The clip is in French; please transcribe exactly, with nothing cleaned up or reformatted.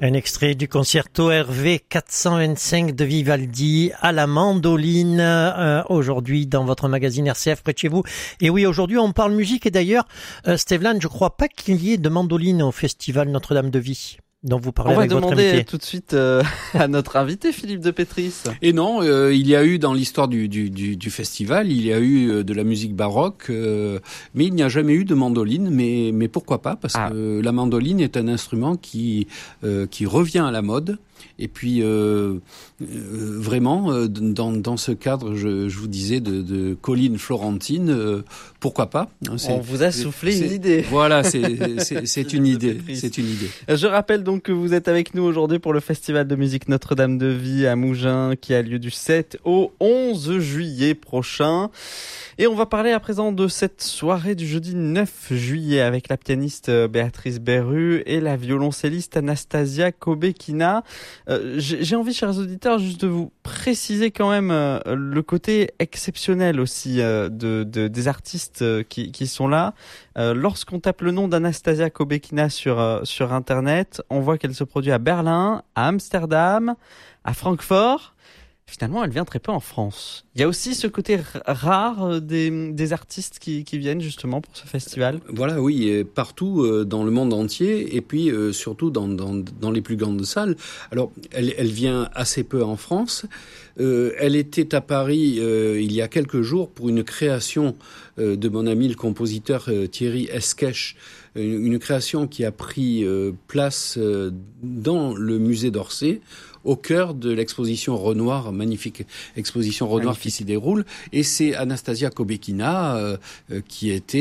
Un extrait du concerto R V quatre cent vingt-cinq de Vivaldi à la mandoline, euh, aujourd'hui dans votre magazine R C F près de chez vous. Et oui, aujourd'hui on parle musique et d'ailleurs, euh, Stevlan, je crois pas qu'il y ait de mandoline au festival Notre-Dame de Vie, dont vous parlez On va avec votre demander invité. tout de suite euh, à notre invité, Philippe de Pétris. Et non, euh, il y a eu dans l'histoire du, du, du, du festival, il y a eu euh, de la musique baroque, euh, mais il n'y a jamais eu de mandoline. Mais, mais pourquoi pas? Parce ah. que la mandoline est un instrument qui, euh, qui revient à la mode. Et puis, euh, euh, vraiment, euh, dans, dans ce cadre, je, je vous disais, de, de Colline Florentine, euh, pourquoi pas? C'est, On vous a soufflé une idée. Voilà, c'est, c'est, c'est une idée. C'est une idée. Je rappelle donc que vous êtes avec nous aujourd'hui pour le Festival de musique Notre-Dame de Vie à Mougins, qui a lieu du sept au onze juillet prochain. Et on va parler à présent de cette soirée du jeudi neuf juillet avec la pianiste Béatrice Berru et la violoncelliste Anastasia Kobekina. Euh, j'ai envie, chers auditeurs, juste de vous préciser quand même euh, le côté exceptionnel aussi euh, de, de des artistes euh, qui, qui sont là. Euh, lorsqu'on tape le nom d'Anastasia Kobekina sur euh, sur internet, on voit qu'elle se produit à Berlin, à Amsterdam, à Francfort. Finalement, elle vient très peu en France. Il y a aussi ce côté rare des, des artistes qui, qui viennent justement pour ce festival. Voilà, oui, partout euh, dans le monde entier et puis euh, surtout dans, dans, dans les plus grandes salles. Alors, elle, elle vient assez peu en France. Euh, elle était à Paris euh, il y a quelques jours pour une création euh, de mon ami le compositeur euh, Thierry Esquèche, une, une création qui a pris euh, place euh, dans le musée d'Orsay, au cœur de l'exposition Renoir, magnifique exposition Renoir magnifique. Qui s'y déroule. Et c'est Anastasia Kobekina euh, qui était